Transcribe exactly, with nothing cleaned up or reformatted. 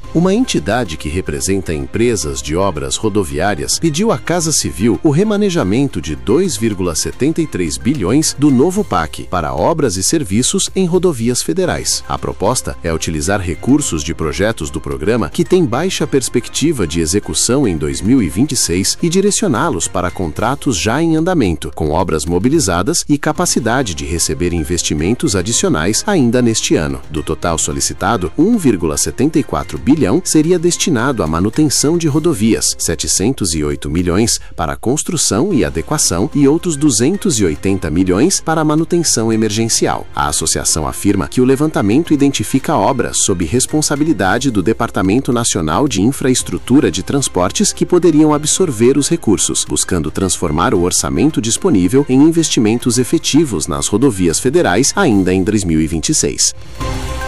Uma entidade que representa empresas de obras rodoviárias pediu à Casa Civil o remanejamento de dois vírgula setenta e três bilhões do novo P A C para obras e serviços em rodovias federais. A proposta é utilizar recursos de projetos do programa que têm baixa perspectiva de execução em dois mil e vinte e seis e direcioná-los para contratos já em andamento, com obras mobilizadas e capacidade de receber investimentos adicionais ainda neste ano. Do total solicitado, um vírgula setenta e quatro bilhão seria destinado à manutenção de rodovias, setecentos e oito milhões para construção e adequação e outros duzentos e oitenta milhões para manutenção emergencial. A associação afirma que o levantamento identifica obras sob responsabilidade do Departamento Nacional de Infraestrutura de Transportes que poderiam absorver os recursos, buscando transformar o orçamento disponível em investimentos efetivos nas rodovias federais ainda em dois mil e vinte e seis.